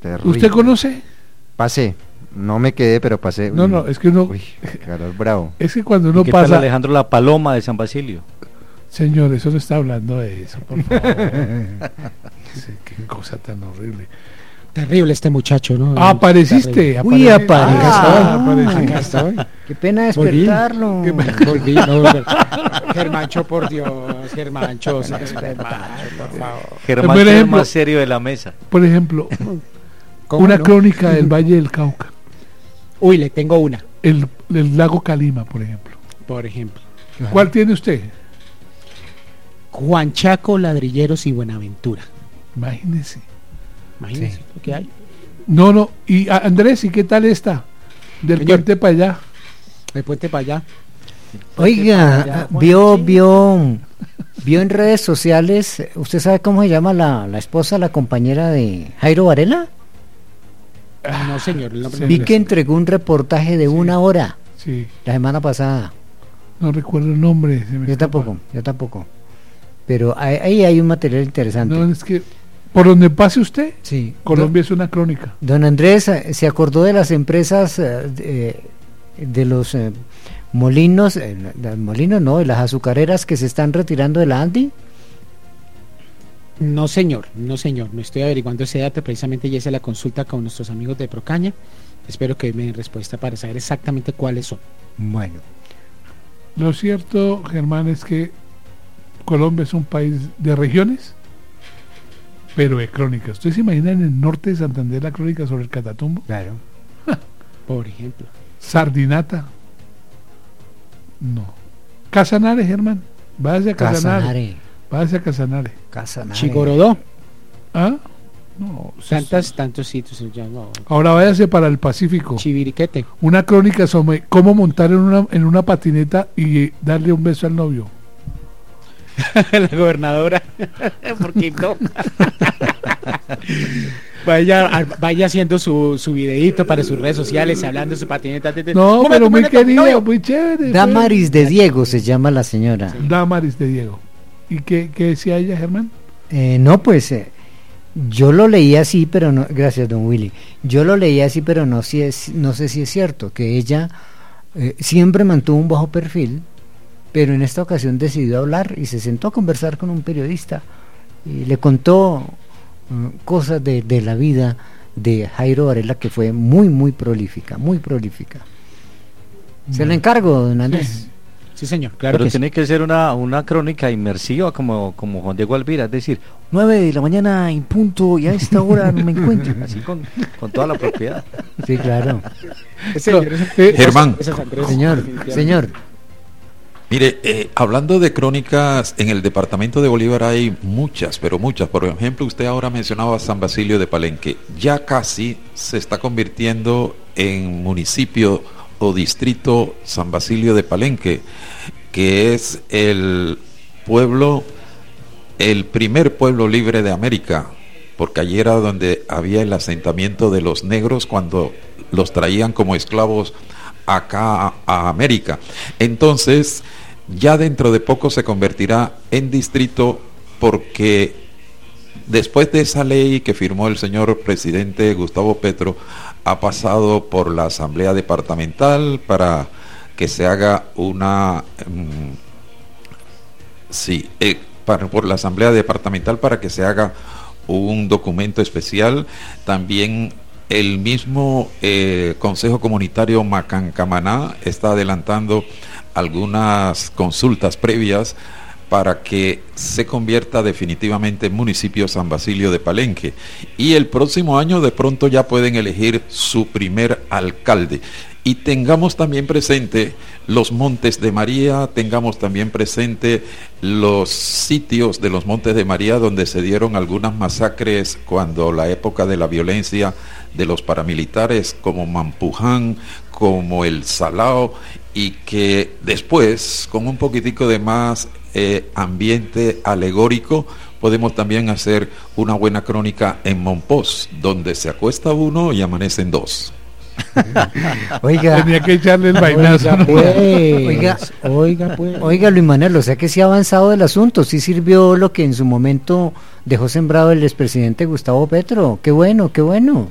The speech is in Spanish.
Terrible. ¿Usted conoce? Pasé. No me quedé, pero pasé. No, es que uno... Uy, calor bravo. Es que cuando uno ¿Qué pasa... tal Alejandro la Paloma de San Basilio? Señor, eso no está hablando de eso, por favor. Sí, qué cosa tan horrible. Terrible este muchacho, ¿no? Apareciste. Uy, apareciste. aparecí. Acá estoy. Qué pena despertarlo. Volví, no, Germancho, por Dios, Germancho, por favor. Germán Por es el ejemplo- más serio de la mesa. Por ejemplo, ¿Cómo una no? crónica del Valle del Cauca. Uy, le tengo una, El lago Calima, por ejemplo. por ejemplo. ¿Cuál tiene usted? Juan Chaco, Ladrilleros y Buenaventura. Imagínese. Imagínense Sí. lo que hay. No. Y Andrés, ¿y qué tal está? Del Señor. puente para allá. El puente para allá. Oiga, vio en redes sociales, ¿usted sabe cómo se llama la esposa, la compañera de Jairo Varela? No, señor. El nombre Sí. Vi que entregó un reportaje de 1 hora Sí, la semana pasada. no recuerdo el nombre. se me Yo escapa. tampoco. Pero ahí hay un material interesante. No, es que por donde pase usted, Sí. Colombia es una crónica. Don Andrés se acordó de las empresas de los molinos, de las azucareras que se están retirando de la Andi. No, señor. Me estoy averiguando ese dato. Precisamente ya hice la consulta con nuestros amigos de Procaña. Espero que me den respuesta para saber exactamente cuáles son. Bueno, Lo cierto, Germán, es que Colombia es un país de regiones, pero de crónicas. ¿Ustedes se imaginan en el norte de Santander la crónica sobre el Catatumbo? claro. Por ejemplo. Sardinata. No. Casanare, Germán. Váyase a Casanare. Váyase a Casanare. Casanare. Chigorodó. ¿Ah? No. Tantos sitios. Ya no. Ahora váyase para el Pacífico. Chiviriquete. Una crónica sobre cómo montar en una patineta y darle un beso al novio. La gobernadora. Porque no. Vaya haciendo su videíto para sus redes sociales, hablando de su patineta. No, pero muy querida, novio. muy chévere. Damaris de Diego se llama la señora. Damaris de Diego. ¿Y qué decía ella, Germán? No, pues yo lo leí así, pero no, gracias, don Willy. Yo lo leí así, pero no sé si es cierto, que ella siempre mantuvo un bajo perfil, pero en esta ocasión decidió hablar y se sentó a conversar con un periodista y le contó cosas de la vida de Jairo Varela, que fue muy prolífica, muy prolífica. Se lo encargo, don Andrés. Sí, señor, claro Pero que tiene que ser una crónica inmersiva como Juan Diego Alvira, es decir, 9 de la mañana en punto y a esta hora me encuentro, así con toda la propiedad. Sí, claro. sí. Germán. Señor. Mire, hablando de crónicas, en el departamento de Bolívar hay muchas, pero muchas. Por ejemplo, usted ahora mencionaba San Basilio de Palenque. Ya casi se está convirtiendo en municipio o distrito San Basilio de Palenque, que es el primer pueblo libre de América, porque allí era donde había el asentamiento de los negros cuando los traían como esclavos acá a América. Entonces, ya dentro de poco se convertirá en distrito, porque después de esa ley que firmó el señor presidente Gustavo Petro, ha pasado por la Asamblea Departamental para que se haga por la Asamblea Departamental para que se haga un documento especial. También el mismo Consejo Comunitario Macancamaná está adelantando algunas consultas previas para que se convierta definitivamente en municipio San Basilio de Palenque. Y el próximo año de pronto ya pueden elegir su primer alcalde. Y tengamos también presente los Montes de María, tengamos también presente los sitios de los Montes de María donde se dieron algunas masacres cuando la época de la violencia de los paramilitares, como Mampuján, como el Salao, y que después, con un poquitico de más ambiente alegórico, podemos también hacer una buena crónica en Monpós, donde se acuesta uno y amanecen dos. Oiga, Tenía que echarle el vainazo. ¿no? Oiga, Luis Manuel, o sea que sí ha avanzado el asunto, sí sirvió lo que en su momento dejó sembrado el expresidente Gustavo Petro. Qué bueno, qué bueno.